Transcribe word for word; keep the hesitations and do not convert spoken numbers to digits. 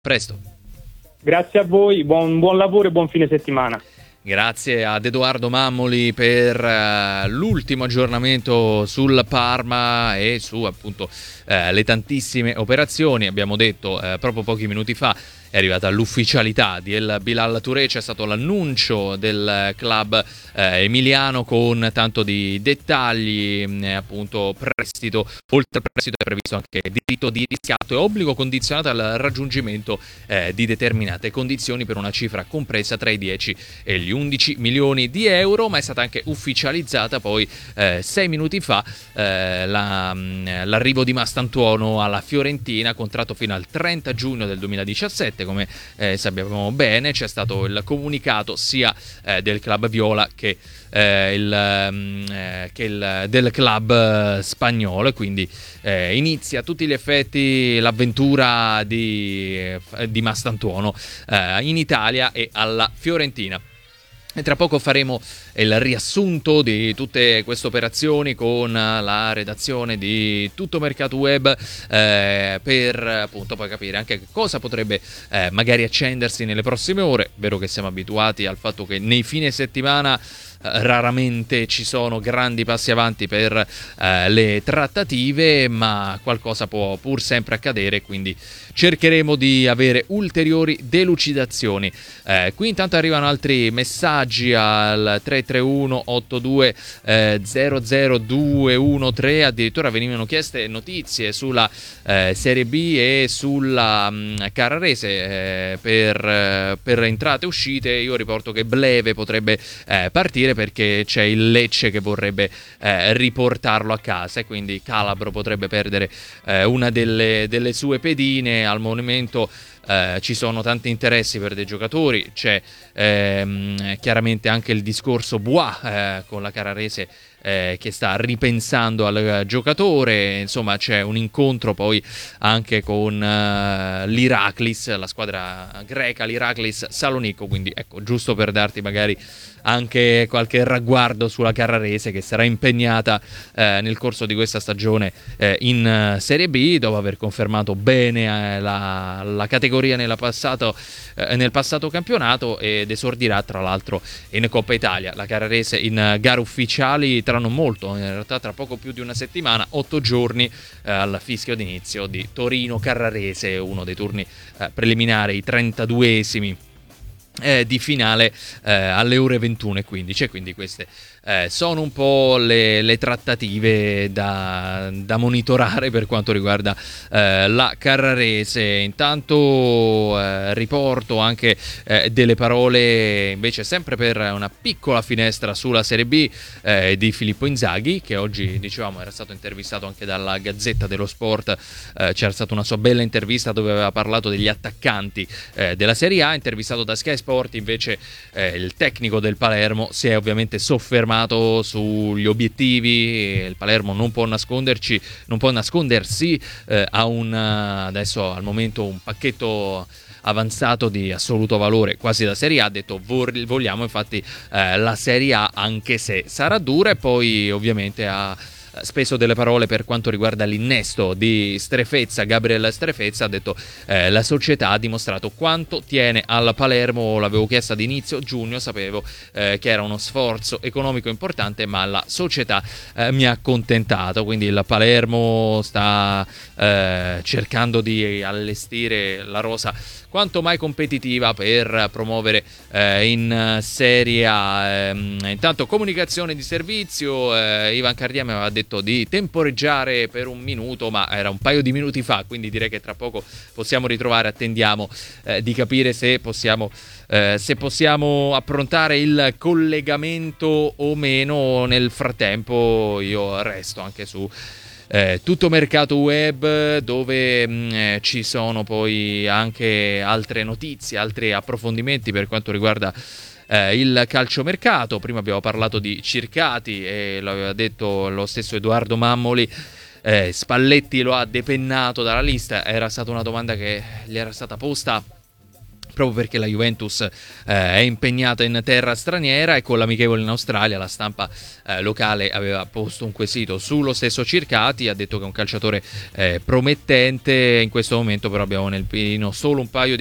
Presto. Grazie a voi, buon, buon lavoro e buon fine settimana. Grazie ad Edoardo Mammoli per uh, l'ultimo aggiornamento sul Parma e su appunto uh, le tantissime operazioni. Abbiamo detto uh, proprio pochi minuti fa è arrivata l'ufficialità di El Bilal Touré, c'è stato l'annuncio del club eh, emiliano con tanto di dettagli, eh, appunto prestito, oltre al prestito è previsto anche diritto di riscatto e obbligo condizionato al raggiungimento eh, di determinate condizioni per una cifra compresa tra i dieci e gli undici milioni di euro, ma è stata anche ufficializzata poi eh, sei minuti fa eh, la, l'arrivo di Mastantuono alla Fiorentina, contratto fino al trenta giugno del duemiladiciassette. Come eh, sappiamo bene, c'è stato il comunicato sia eh, del club viola che, eh, il, eh, che il, del club spagnolo, e quindi eh, inizia a tutti gli effetti l'avventura di, eh, di Mastantuono eh, in Italia e alla Fiorentina. E tra poco faremo il riassunto di tutte queste operazioni con la redazione di Tutto Mercato Web eh, per appunto poi capire anche cosa potrebbe eh, magari accendersi nelle prossime ore. Vero che siamo abituati al fatto che nei fine settimana eh, raramente ci sono grandi passi avanti per eh, le trattative, ma qualcosa può pur sempre accadere, quindi cercheremo di avere ulteriori delucidazioni. Eh, qui intanto arrivano altri messaggi al tre tre uno otto due zero zero due uno tre, addirittura venivano chieste notizie sulla eh, Serie B e sulla mh, Carrarese eh, per, eh, per entrate e uscite. Io riporto che Bleve potrebbe eh, partire perché c'è il Lecce che vorrebbe eh, riportarlo a casa, e quindi Calabro potrebbe perdere eh, una delle, delle sue pedine. Al momento eh, ci sono tanti interessi per dei giocatori, c'è ehm, chiaramente anche il discorso Bois eh, con la Carrarese eh, che sta ripensando al giocatore, insomma c'è un incontro poi anche con uh, l'Iraklis, la squadra greca, l'Iraklis Salonicco, quindi ecco, giusto per darti magari anche qualche ragguardo sulla Carrarese, che sarà impegnata eh, nel corso di questa stagione eh, in uh, Serie B, dopo aver confermato bene eh, la, la categoria nella passato, eh, nel passato campionato, ed esordirà tra l'altro in Coppa Italia. La Carrarese in uh, gare ufficiali tra non molto, in realtà tra poco più di una settimana, otto giorni eh, al fischio d'inizio di Torino-Carrarese, uno dei turni eh, preliminari, i trentaduesimi Eh, di finale eh, alle ore ventuno e quindici, e quindi queste eh, sono un po' le, le trattative da, da monitorare per quanto riguarda eh, la Carrarese. Intanto eh, riporto anche eh, delle parole invece sempre per una piccola finestra sulla Serie B eh, di Filippo Inzaghi, che oggi dicevamo era stato intervistato anche dalla Gazzetta dello Sport. Eh, c'era stata una sua bella intervista dove aveva parlato degli attaccanti eh, della Serie A. Intervistato da Sky Sport invece eh, il tecnico del Palermo si è ovviamente soffermato sugli obiettivi. Il Palermo non può nasconderci, non può nascondersi eh, a un adesso al momento un pacchetto avanzato di assoluto valore quasi da Serie A. Ha detto vogliamo infatti eh, la Serie A, anche se sarà dura. E poi ovviamente ha speso delle parole per quanto riguarda l'innesto di Strefezza, Gabriel Strefezza. Ha detto eh, la società ha dimostrato quanto tiene al Palermo, l'avevo chiesto ad inizio giugno, sapevo eh, che era uno sforzo economico importante, ma la società eh, mi ha accontentato. Quindi il Palermo sta eh, cercando di allestire la rosa quanto mai competitiva per promuovere eh, in Serie A. Eh, intanto comunicazione di servizio, eh, Ivan Cardiame aveva detto di temporeggiare per un minuto, ma era un paio di minuti fa, quindi direi che tra poco possiamo ritrovare. Attendiamo eh, di capire se possiamo eh, se possiamo approntare il collegamento o meno. Nel frattempo io resto anche su Eh, Tutto Mercato Web, dove mh, eh, ci sono poi anche altre notizie, altri approfondimenti per quanto riguarda eh, il calciomercato. Prima abbiamo parlato di Circati e lo aveva detto lo stesso Edoardo Mammoli. eh, Spalletti lo ha depennato dalla lista. Era stata una domanda che gli era stata posta proprio perché la Juventus eh, è impegnata in terra straniera, e con l'amichevole in Australia la stampa eh, locale aveva posto un quesito sullo stesso Circati. Ha detto che è un calciatore eh, promettente. In questo momento però abbiamo nel pieno solo un paio di